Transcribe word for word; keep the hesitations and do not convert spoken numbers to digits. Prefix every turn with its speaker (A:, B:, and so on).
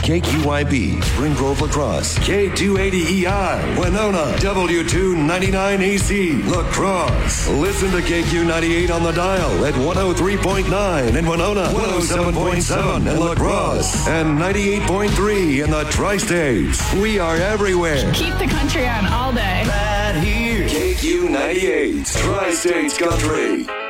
A: K Q I B, Spring Grove, La Crosse. K two eighty E I, Winona. W two ninety-nine A C, La Crosse. Listen to K Q ninety-eight on the dial at one oh three point nine in Winona, one oh seven point seven in La Crosse, and ninety-eight point three in the Tri-States. We are everywhere.
B: Keep the country on all day.
A: Right here. K Q ninety-eight, Tri-States Country.